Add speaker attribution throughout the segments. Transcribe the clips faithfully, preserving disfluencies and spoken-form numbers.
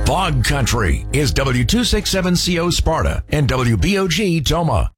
Speaker 1: Bog Country is W two sixty-seven C O Sparta and W B O G Toma.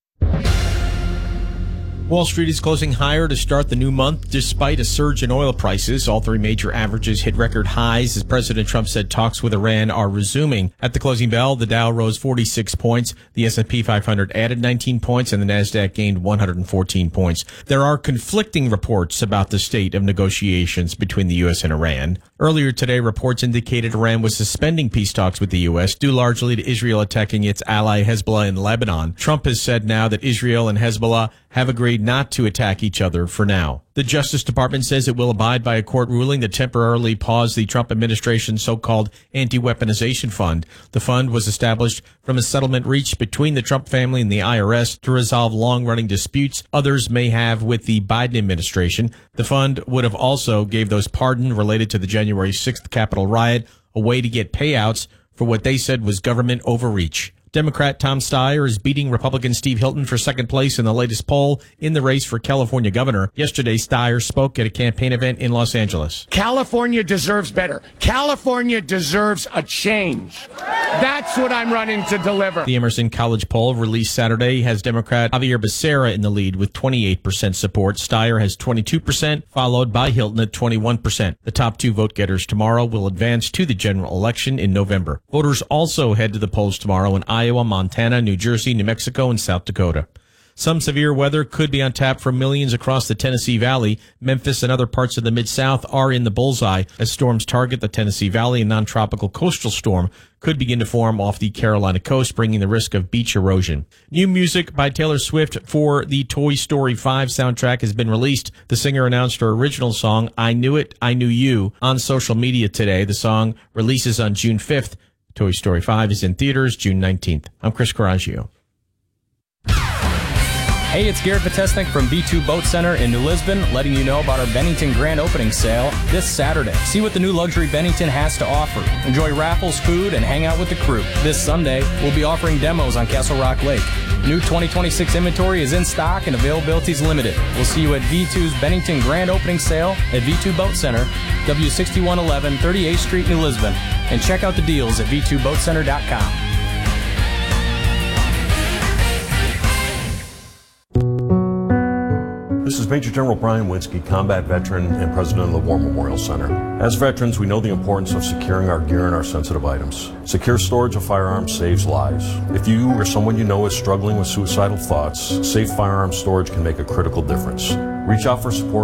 Speaker 2: Wall Street is closing higher to start the new month despite a surge in oil prices. All three major averages hit record highs as President Trump said talks with Iran are resuming. At the closing bell, the Dow rose forty-six points, the S and P five hundred added nineteen points, and the Nasdaq gained one hundred fourteen points. There are conflicting reports about the state of negotiations between the U S and Iran. Earlier today, reports indicated Iran was suspending peace talks with the U S, due largely to Israel attacking its ally Hezbollah in Lebanon. Trump has said now that Israel and Hezbollah have agreed not to attack each other for now. The Justice Department says it will abide by a court ruling that temporarily paused the Trump administration's so-called anti-weaponization fund. The fund was established from a settlement reached between the Trump family and the I R S to resolve long-running disputes others may have with the Biden administration. The fund would have also gave those pardoned related to the January sixth Capitol riot a way to get payouts for what they said was government overreach. Democrat Tom Steyer is beating Republican Steve Hilton for second place in the latest poll in the race for California governor. Yesterday, Steyer spoke at a campaign event in Los Angeles.
Speaker 3: California deserves better. California deserves a change. That's what I'm running to deliver.
Speaker 2: The Emerson College poll released Saturday has Democrat Javier Becerra in the lead with twenty-eight percent support. Steyer has twenty-two percent, followed by Hilton at twenty-one percent. The top two vote getters tomorrow will advance to the general election in November. Voters also head to the polls tomorrow in Iowa, Montana, New Jersey, New Mexico, and South Dakota. Some severe weather could be on tap for millions across the Tennessee Valley. Memphis and other parts of the Mid-South are in the bullseye as storms target the Tennessee Valley. A non-tropical coastal storm could begin to form off the Carolina coast, bringing the risk of beach erosion. New music by Taylor Swift for the Toy Story five soundtrack has been released. The singer announced her original song, I Knew It, I Knew You, on social media today. The song releases on June fifth. Toy Story five is in theaters June nineteenth. I'm Chris Coraggio.
Speaker 4: Hey, it's Garrett Vitesnik from V two Boat Center in New Lisbon, letting you know about our Bennington Grand Opening Sale this Saturday. See what the new luxury Bennington has to offer. Enjoy raffles, food, and hang out with the crew. This Sunday, we'll be offering demos on Castle Rock Lake. New twenty twenty-six inventory is in stock and availability is limited. We'll see you at V two's Bennington Grand Opening Sale at V two Boat Center, W sixty-one eleven thirty-eighth Street, New Lisbon. And check out the deals at V two boat center dot com.
Speaker 5: This is Major General Brian Winsky, combat veteran and president of the War Memorial Center. As veterans, we know the importance of securing our gear and our sensitive items. Secure storage of firearms saves lives. If you or someone you know is struggling with suicidal thoughts, safe firearms storage can make a critical difference. Reach out for support